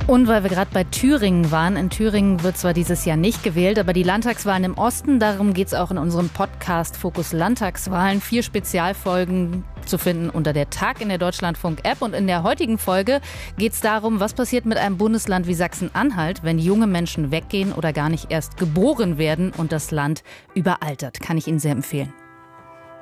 Und weil wir gerade bei Thüringen waren, in Thüringen wird zwar dieses Jahr nicht gewählt, aber die Landtagswahlen im Osten, darum geht es auch in unserem Podcast Fokus Landtagswahlen. 4 Spezialfolgen zu finden unter der Tag in der Deutschlandfunk-App. Und in der heutigen Folge geht es darum, was passiert mit einem Bundesland wie Sachsen-Anhalt, wenn junge Menschen weggehen oder gar nicht erst geboren werden und das Land überaltert. Kann ich Ihnen sehr empfehlen.